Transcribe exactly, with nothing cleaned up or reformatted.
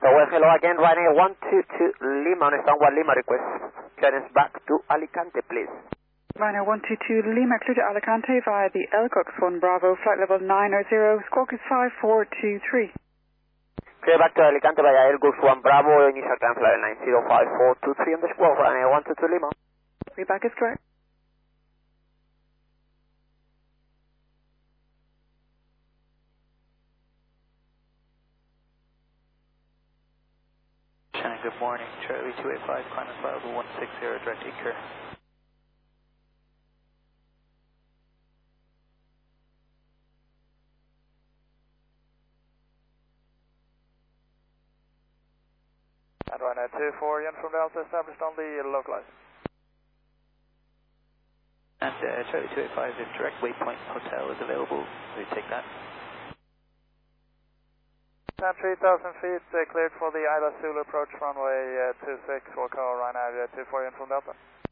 Tower, hello again, Ryanair one two two Lima on a Stanwell Lima request. Clearance back to Alicante, please. Ryanair one two two Lima, clear to Alicante via the Elcox one Bravo, flight level nine zero, squawk is five four two three. Clear back to Alicante via Elcox one Bravo, initial climb flight nine zero five four two three on the squawk, Ryanair one two two Lima. Reback is correct. Shannon, good morning. Charlie two eight five, climate flight level one six zero, direct Eker. And Ryanair two four, Ian from Delta, established on the localizer. And uh, Charlie two eight five, if direct Waypoint Hotel is available, we take that. And three thousand feet, uh, cleared for the Ida Zulu approach runway uh, two six, we'll call Ryanair uh, two four, Ian from Delta.